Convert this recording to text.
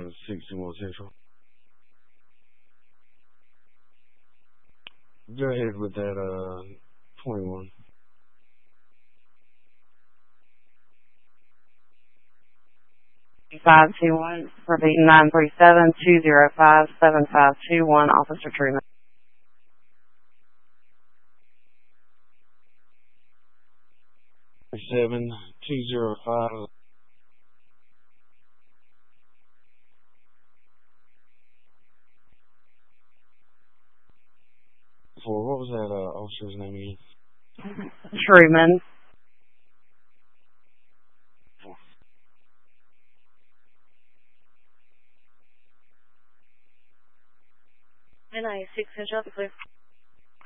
61 Central. Go ahead with that 21. Five two one, repeating 937-205-7521, Officer Truman. 205. What was that officer's name again? Truman. NI 6 Central, please.